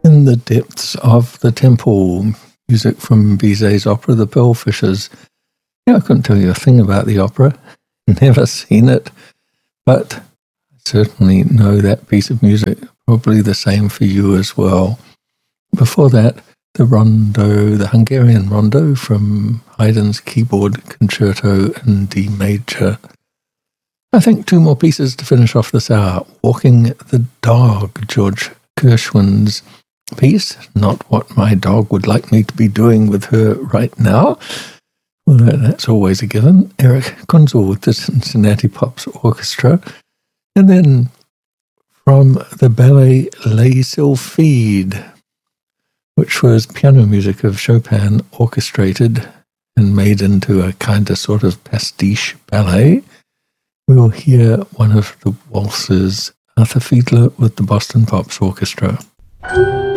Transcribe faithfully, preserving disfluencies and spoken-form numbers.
In the Depths of the Temple, music from Bizet's opera, The Pearl-Fishers. Yeah, I couldn't tell you a thing about the opera, never seen it, but I certainly know that piece of music, probably the same for you as well. Before that, the rondo, the Hungarian rondo from Haydn's keyboard concerto in D major. I think two more pieces to finish off this hour. Walking the Dog, George Gershwin's piece, not what my dog would like me to be doing with her right now, although that's always a given. Eric Kunzel with the Cincinnati Pops Orchestra. And then from the ballet Les Sylphides, which was piano music of Chopin orchestrated and made into a kind of sort of pastiche ballet, we'll hear one of the waltzes, Arthur Fiedler with the Boston Pops Orchestra.